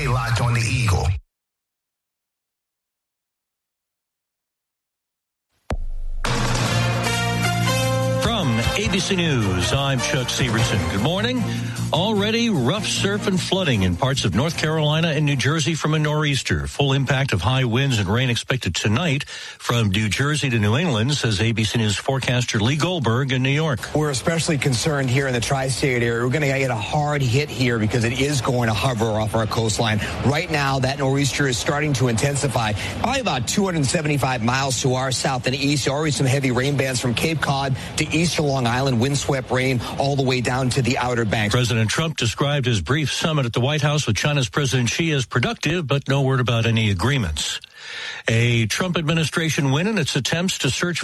locked on the Eagle. From ABC News, I'm Chuck Severson. Good morning. Already rough surf and flooding in parts of North Carolina and New Jersey from a nor'easter. Full impact of high winds and rain expected tonight from New Jersey to New England, says ABC News forecaster Lee Goldberg in New York. We're especially concerned here in the tri-state area. We're going to get a hard hit here because it is going to hover off our coastline. Right now, that nor'easter is starting to intensify. Probably about 275 miles to our south and east. Already some heavy rain bands from Cape Cod to eastern Long Island. Windswept rain all the way down to the Outer Banks. President Trump described his brief summit at the White House with China's President Xi as productive, but no word about any agreements. A Trump administration win in its attempts to search